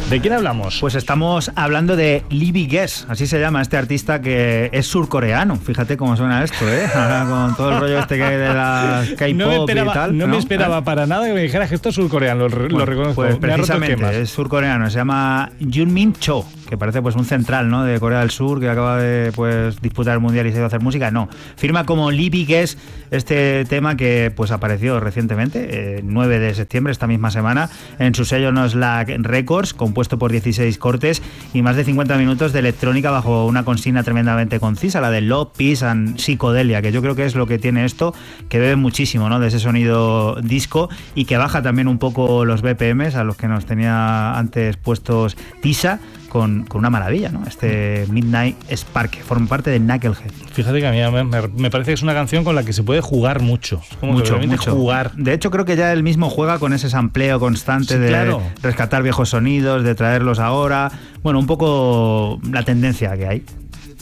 ¿De quién hablamos? Pues estamos hablando de Lee Bee-Gees, así se llama este artista que es surcoreano. Fíjate cómo suena esto, ¿eh? Ahora con todo el rollo este que hay de la K-pop y tal. No me esperaba para nada que me dijeras que esto es surcoreano, lo reconozco. Pues precisamente, es surcoreano, se llama Jungmin Cho, que parece pues un central, ¿no?, de Corea del Sur, que acaba de pues disputar el mundial y se ha ido a hacer música. No, firma como Lee Bee-Gees este tema que pues apareció recientemente, 9 de septiembre, esta misma semana, en su sello No Slack Records, compuesto por 16 cortes y más de 50 minutos de electrónica bajo una consigna tremendamente concisa, la de Love, Peace and Psychedelia, que yo creo que es lo que tiene esto, que bebe muchísimo, ¿no?, de ese sonido disco y que baja también un poco los BPMs a los que nos tenía antes puestos Tisa, con una maravilla, ¿no? Este Midnight Spark, que forma parte de Knucklehead. Fíjate que a mí me parece que es una canción con la que se puede jugar mucho. Mucho. Jugar. De hecho, creo que ya él mismo juega con ese sampleo constante de rescatar viejos sonidos, de traerlos ahora. Bueno, un poco la tendencia que hay.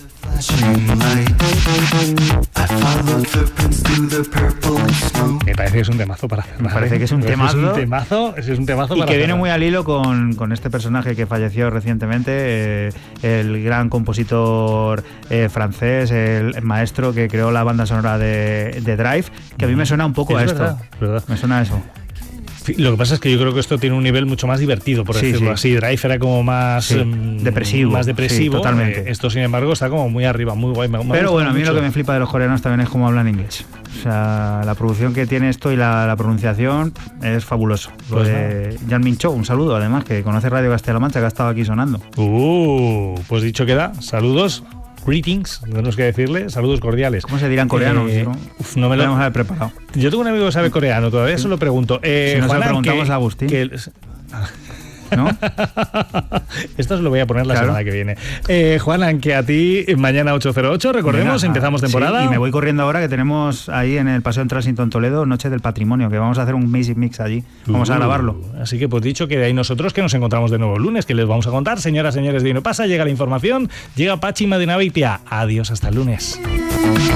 Me parece que es un temazo para hacer. Me parece que es un temazo. Es un temazo y para que hacer. viene muy al hilo con este personaje que falleció recientemente, el gran compositor francés, el maestro que creó la banda sonora de Drive, que a mí me suena un poco a esto. Verdad. Me suena a eso. Lo que pasa es que yo creo que esto tiene un nivel mucho más divertido, por decirlo así. Drive era como más depresivo. Más depresivo. Sí, totalmente. Esto, sin embargo, está como muy arriba, muy guay. Pero bueno, a mí lo que me flipa de los coreanos también es cómo hablan inglés. O sea, la producción que tiene esto y la pronunciación es fabuloso. Lo de Jungmin Cho, un saludo además, que conoce Radio Castilla-La Mancha, que ha estado aquí sonando. Pues dicho queda, saludos. Greetings, tenemos que decirle, saludos cordiales. ¿Cómo se dirá en coreano? No me lo vamos a haber preparado. Yo tengo un amigo que sabe coreano, todavía se lo pregunto. Si no se lo preguntamos a Agustín. ¿No? Esto os lo voy a poner la semana que viene. Juanan, que a ti mañana 8:08, recordemos, empezamos temporada. Sí, y me voy corriendo ahora, que tenemos ahí en el Paseo en Tránsito en Toledo, Noche del Patrimonio, que vamos a hacer un Music Mix allí. Vamos a grabarlo. Así que pues dicho que de ahí nosotros que nos encontramos de nuevo el lunes, que les vamos a contar. Señoras, señores, de No Pasa, llega la información, llega Pachi Madinaveitia. Adiós, hasta el lunes.